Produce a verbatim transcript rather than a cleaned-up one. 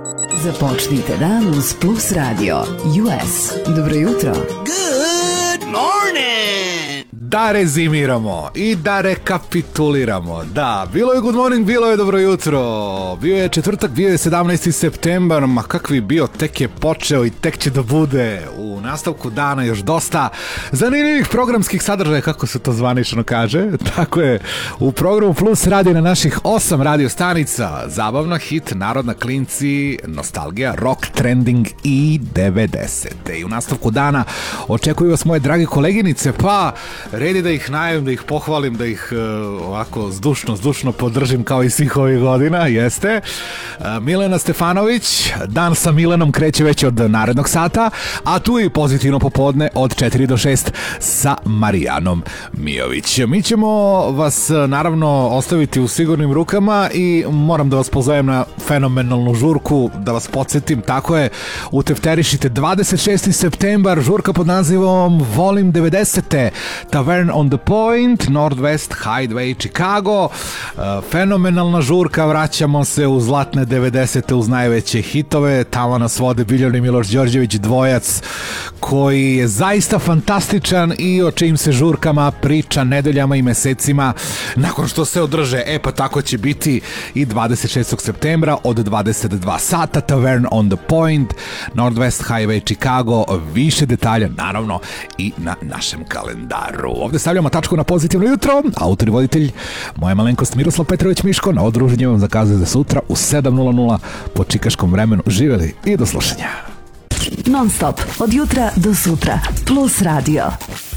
Započnite dan uz Plus Radio U S. Dobro jutro. Good morning! Da rezimiramo i da rekapituliramo. Da, bilo je good morning, bilo je dobro jutro. Bio je četvrtak, bio je sedamnaesti septembar, ma kakvi bio, tek je počeo i tek će da bude. U nastavku dana još dosta zanimljivih programskih sadržaja, kako se to zvanično kaže. Tako je, u programu Plus radi na naših osam radio stanica. Zabavna, hit, narodna, klinci, nostalgija, rock, trending i devedesete. I u nastavku dana očekuju vas moje drage koleginice, pa redi da ih najavim, da ih pohvalim, da ih uh, ovako zdušno, zdušno podržim kao i svih ovih godina, jeste. Uh, Milena Stefanović, dan sa Milenom kreće već od narednog sata, a tu i pozitivno popodne od četiri do šest sa Marijanom Mijović. Mi ćemo vas naravno ostaviti u sigurnim rukama i moram da vas pozovem na fenomenalnu žurku, da vas podsjetim, tako je, utefterišite dvadeset šesti septembar, žurka pod nazivom Volim devedesete, Tavern on the Point, Northwest Highway, Chicago. Fenomenalna žurka, vraćamo se u zlatne devedesete uz najveće hitove, tamo nas vode Biljana i Miloš Đorđević, dvojac koji je zaista fantastičan i o čijim se žurkama priča nedeljama i mesecima nakon što se održe. E pa tako će biti i dvadeset šestog septembra od dvadeset dva sata, Tavern on the Point, Northwest Highway, Chicago. Više detalja naravno i na našem kalendaru. Ovde stavljamo tačku na pozitivno jutro. Autor i voditelj, moja malenkost Miroslav Petrović Miško, na odruženje vam zakazuje za sutra u sedam nula nula po čikaškom vremenu. Živeli i do slušanja. Non stop, od jutra do sutra. Plus Radio.